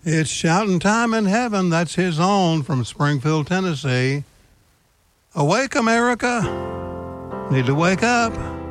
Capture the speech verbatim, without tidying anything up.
It's shouting time in heaven. That's his own from Springfield, Tennessee. Awake, America. Need to wake up.